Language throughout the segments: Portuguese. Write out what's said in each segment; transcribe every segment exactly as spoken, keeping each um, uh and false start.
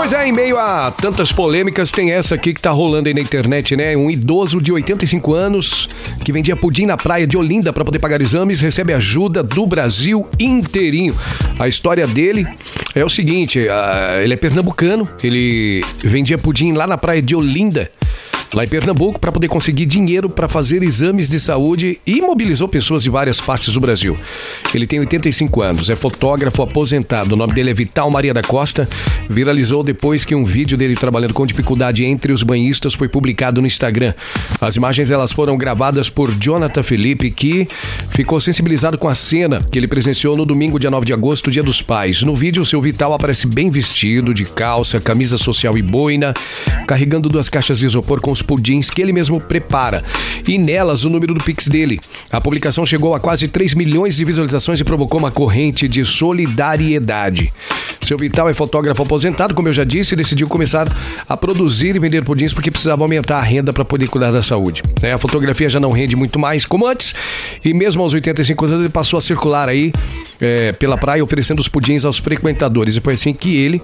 Pois é, em meio a tantas polêmicas, tem essa aqui que tá rolando aí na internet, né? Um idoso de oitenta e cinco anos que vendia pudim na praia de Olinda para poder pagar exames, recebe ajuda do Brasil inteirinho. A história dele é o seguinte, uh, ele é pernambucano, ele vendia pudim lá na praia de Olinda, lá em Pernambuco, para poder conseguir dinheiro para fazer exames de saúde e mobilizou pessoas de várias partes do Brasil. Ele tem oitenta e cinco anos, é fotógrafo aposentado, o nome dele é Vital Maria da Costa, viralizou depois que um vídeo dele trabalhando com dificuldade entre os banhistas foi publicado no Instagram. As imagens elas foram gravadas por Jonathan Felipe, que ficou sensibilizado com a cena que ele presenciou no domingo, dia nove de agosto, dia dos pais. No vídeo, o seu Vital aparece bem vestido, de calça, camisa social e boina, carregando duas caixas de isopor com os pudins que ele mesmo prepara. E nelas o número do Pix dele. A publicação chegou a quase três milhões de visualizações e provocou uma corrente de solidariedade. Seu Vital é fotógrafo aposentado, como eu já disse, e decidiu começar a produzir e vender pudins porque precisava aumentar a renda para poder cuidar da saúde. É, a fotografia já não rende muito mais como antes, e mesmo aos oitenta e cinco anos ele passou a circular aí é, pela praia oferecendo os pudins aos frequentadores. E foi assim que ele,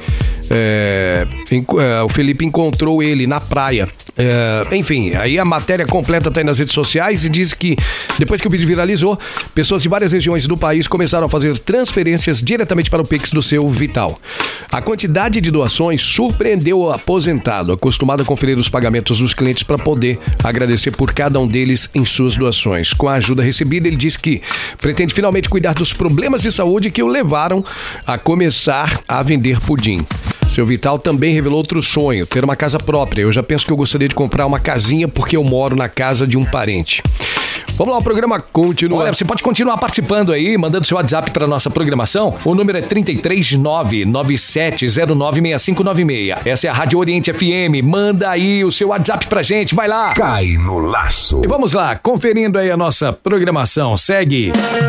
é, é, o Felipe encontrou ele na praia. É, enfim, aí a matéria completa está aí nas redes sociais e diz que depois que o vídeo viralizou, pessoas de várias regiões do país começaram a fazer transferências diretamente para o Pix do seu Vital. A quantidade de doações surpreendeu o aposentado, acostumado a conferir os pagamentos dos clientes para poder agradecer por cada um deles em suas doações. Com a ajuda recebida, ele diz que pretende finalmente cuidar dos problemas de saúde que o levaram a começar a vender pudim. Seu Vital também revelou outro sonho, ter uma casa própria. Eu já penso que eu gostaria de comprar uma casinha porque eu moro na casa de um parente. Vamos lá, o programa continua. Olha, você pode continuar participando aí, mandando seu WhatsApp para nossa programação. O número é trinta e três, nove nove sete zero nove seis cinco nove seis. Essa é a Rádio Oriente F M. Manda aí o seu WhatsApp pra gente, vai lá. Cai no laço. E vamos lá, conferindo aí a nossa programação. Segue.